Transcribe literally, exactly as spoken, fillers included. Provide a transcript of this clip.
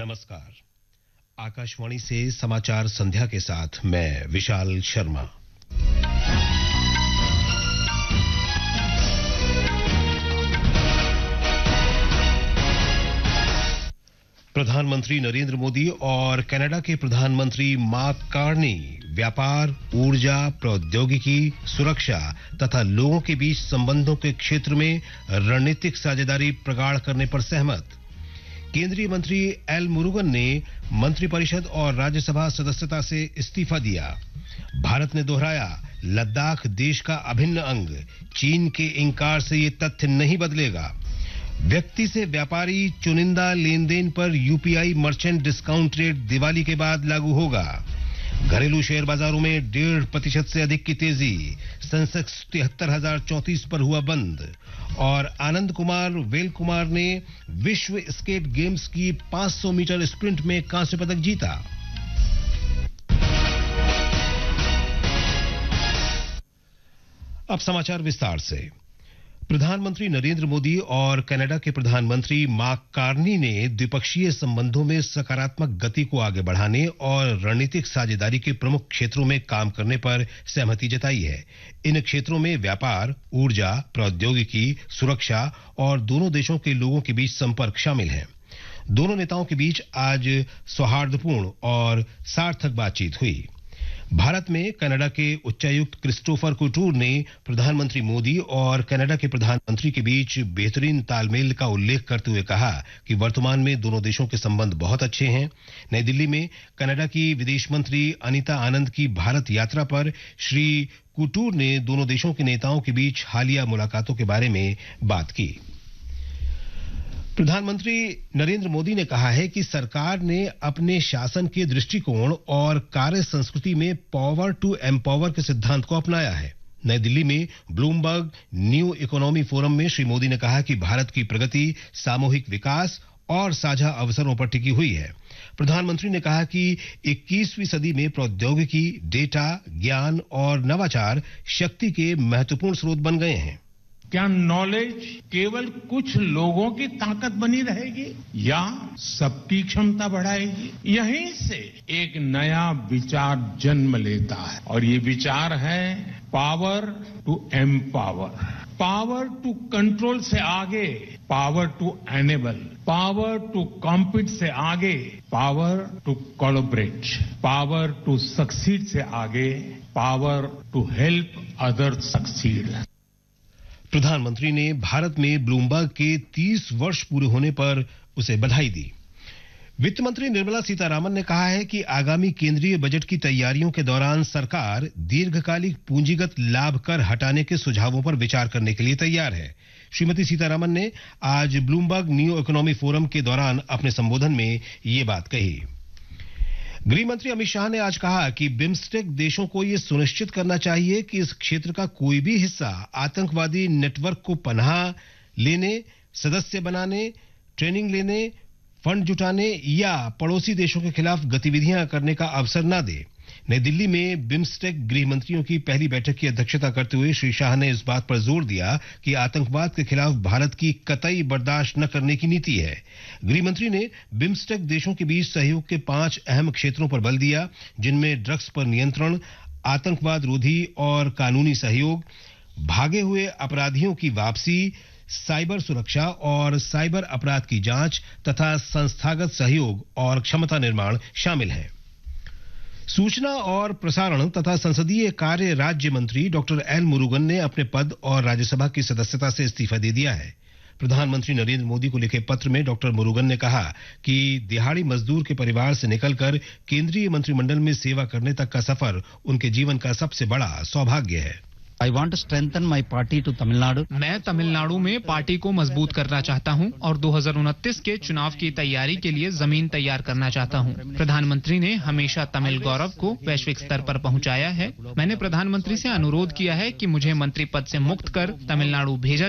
नमस्कार। आकाशवाणी से समाचार संध्या के साथ मैं विशाल शर्मा। प्रधानमंत्री नरेंद्र मोदी और कनाडा के प्रधानमंत्री मार्क कार्नी व्यापार, ऊर्जा, प्रौद्योगिकी, सुरक्षा तथा लोगों के बीच संबंधों के क्षेत्र में रणनीतिक साझेदारी प्रगाढ़ करने पर सहमत। केंद्रीय मंत्री एल मुरुगन ने मंत्रिपरिषद और राज्यसभा सदस्यता से इस्तीफा दिया। भारत ने दोहराया, लद्दाख देश का अभिन्न अंग, चीन के इंकार से ये तथ्य नहीं बदलेगा। व्यक्ति से व्यापारी चुनिंदा लेन देन पर UPI merchant discount rate Diwali के बाद लागू होगा। घरेलू शेयर बाजारों में डेढ़ प्रतिशत से अधिक की तेजी, सेंसेक्स तिहत्तर हजार चौंतीस पर हुआ बंद। और आनंद कुमार वेल कुमार ने विश्व स्केट गेम्स की पांच सौ मीटर स्प्रिंट में कांस्य पदक जीता। अब समाचार विस्तार से। प्रधानमंत्री नरेंद्र मोदी और कनाडा के प्रधानमंत्री मार्क कार्नी ने द्विपक्षीय संबंधों में सकारात्मक गति को आगे बढ़ाने और रणनीतिक साझेदारी के प्रमुख क्षेत्रों में काम करने पर सहमति जताई है। इन क्षेत्रों में व्यापार, ऊर्जा, प्रौद्योगिकी, सुरक्षा और दोनों देशों के लोगों के बीच संपर्क शामिल हैं। दोनों नेताओं के बीच आज सौहार्दपूर्ण और सार्थक बातचीत हुई। भारत में कनाडा के उच्चायुक्त क्रिस्टोफर कुटूर ने प्रधानमंत्री मोदी और कनाडा के प्रधानमंत्री के बीच बेहतरीन तालमेल का उल्लेख करते हुए कहा कि वर्तमान में दोनों देशों के संबंध बहुत अच्छे हैं। नई दिल्ली में कनाडा की विदेश मंत्री अनीता आनंद की भारत यात्रा पर श्री कुटूर ने दोनों देशों के नेताओं के बीच हालिया मुलाकातों के बारे में बात की। प्रधानमंत्री नरेंद्र मोदी ने कहा है कि सरकार ने अपने शासन के दृष्टिकोण और कार्य संस्कृति में पावर टू एम्पावर के सिद्धांत को अपनाया है। नई दिल्ली में ब्लूमबर्ग न्यू इकोनॉमी फोरम में श्री मोदी ने कहा कि भारत की प्रगति सामूहिक विकास और साझा अवसरों पर टिकी हुई है। प्रधानमंत्री ने कहा कि इक्कीसवीं सदी में प्रौद्योगिकी, डेटा, ज्ञान और नवाचार शक्ति के महत्वपूर्ण स्रोत बन गए हैं। क्या नॉलेज केवल कुछ लोगों की ताकत बनी रहेगी या सबकी क्षमता बढ़ाएगी? यहीं से एक नया विचार जन्म लेता है और ये विचार है power to empower. Power to control से आगे power to enable, power to compete से आगे power to collaborate, power to succeed से आगे power to help other succeed. प्रधानमंत्री ने भारत में ब्लूमबर्ग के तीस वर्ष पूरे होने पर उसे बधाई दी। वित्त मंत्री निर्मला सीतारामन ने कहा है कि आगामी केंद्रीय बजट की तैयारियों के दौरान सरकार दीर्घकालिक पूंजीगत लाभ कर हटाने के सुझावों पर विचार करने के लिए तैयार है। श्रीमती सीतारामन ने आज ब्लूमबर्ग न्यू इकोनॉमी फोरम के दौरान अपने संबोधन में ये बात कही। गृह मंत्री अमित शाह ने आज कहा कि बिम्स्टेक देशों को यह सुनिश्चित करना चाहिए कि इस क्षेत्र का कोई भी हिस्सा आतंकवादी नेटवर्क को पनाह लेने, सदस्य बनाने, ट्रेनिंग लेने, फंड जुटाने या पड़ोसी देशों के खिलाफ गतिविधियां करने का अवसर न दे। नई दिल्ली में बिम्स्टेक गृह मंत्रियों की पहली बैठक की अध्यक्षता करते हुए श्री शाह ने इस बात पर जोर दिया कि आतंकवाद के खिलाफ भारत की कतई बर्दाश्त न करने की नीति है। गृह मंत्री ने बिम्स्टेक देशों के बीच सहयोग के पांच अहम क्षेत्रों पर बल दिया, जिनमें ड्रग्स पर नियंत्रण, आतंकवाद रोधी और कानूनी सहयोग, भागे हुए अपराधियों की वापसी, साइबर सुरक्षा और साइबर अपराध की जांच तथा संस्थागत सहयोग और क्षमता निर्माण शामिल है। सूचना और प्रसारण तथा संसदीय कार्य राज्य मंत्री डॉक्टर एल मुरुगन ने अपने पद और राज्यसभा की सदस्यता से इस्तीफा दे दिया है। प्रधानमंत्री नरेंद्र मोदी को लिखे पत्र में डॉक्टर मुरुगन ने कहा कि दिहाड़ी मजदूर के परिवार से निकलकर केंद्रीय मंत्रिमंडल में सेवा करने तक का सफर उनके जीवन का सबसे बड़ा सौभाग्य है। I want to strengthen my party to Tamil Nadu. मैं तमिलनाडु में पार्टी को मजबूत करना चाहता हूं और दो हज़ार उनतीस के चुनाव की तैयारी के लिए जमीन तैयार करना चाहता हूं। प्रधानमंत्री ने हमेशा तमिल गौरव को वैश्विक स्तर पर पहुंचाया है। मैंने प्रधानमंत्री से अनुरोध किया है कि मुझे मंत्री पद से मुक्त कर तमिलनाडु भेजा